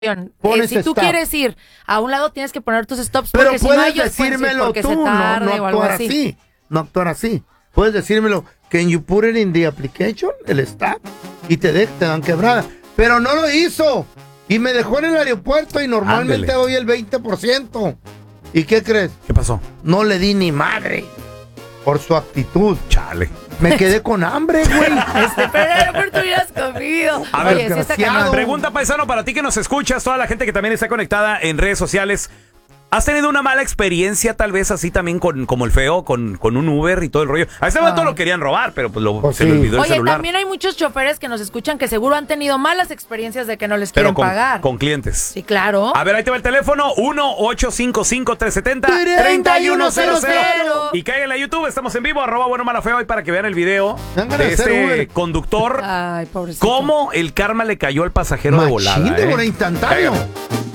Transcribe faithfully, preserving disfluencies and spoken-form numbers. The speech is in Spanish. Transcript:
Eh, si tú stop. quieres ir a un lado, tienes que poner tus stops. Pero porque si no, puedes ellos pueden decir decírmelo porque tú, se no, tarde no o algo actuar así. así. No actuar así. Puedes decírmelo, can you put it in the application, el stop, y te, de, te dan quebrada. Pero no lo hizo. Y me dejó en el aeropuerto y normalmente Ándele. doy el veinte por ciento. ¿Y qué crees? ¿Qué pasó? No le di ni madre por su actitud. Chale. Me quedé con hambre, güey. Este, pero en el aeropuerto hubieras comido. A ver, Oye, sí está desgraciado. cañón. Pregunta, paisano, para ti que nos escuchas, toda la gente que también está conectada en redes sociales. ¿Has tenido una mala experiencia tal vez así también con como el feo, con, con un Uber y todo el rollo? A este momento Ah. lo querían robar, pero pues, lo, Pues se le sí. olvidó el Oye, celular. también hay muchos choferes que nos escuchan que seguro han tenido malas experiencias de que no les Pero quieren con, pagar. con clientes. Sí, claro. A ver, ahí te va el teléfono, uno ocho cinco cinco, tres siete cero, treinta y uno uno cero cero cero. Y caigan a YouTube, estamos en vivo, arroba bueno, malo, feo, y para que vean el video Dan ganas de de ser este Uber. conductor, Ay, pobrecito. cómo el karma le cayó al pasajero de volada. Machín de ¿eh? volada, instantáneo. Cáigale.